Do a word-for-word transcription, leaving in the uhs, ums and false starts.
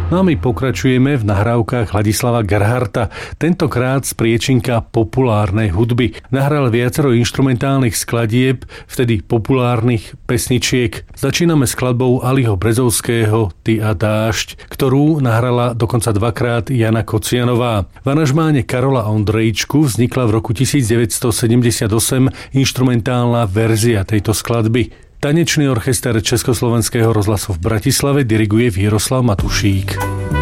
No a my pokračujeme v nahrávkach Ladislava Gerharta, tentokrát z priečinka populárnej hudby. Nahral viacero inštrumentálnych skladieb, vtedy populárnych pesničiek. Začíname skladbou Aliho Brezovského Ty a dážď, ktorú nahrala dokonca dvakrát Jana Kocianová. V aranžmáne Karola Ondrejčku vznikla v roku devätnásťsedemdesiatosem inštrumentálna verzia tejto skladby. Tanečný orchester Československého rozhlasu v Bratislave diriguje Výroslav Matušík.